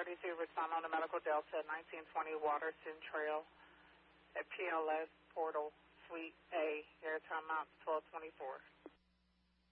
32, respond on the Medical Delta at 1920 Waterson Trail at PLS Portal Suite A. Airtime out 1224.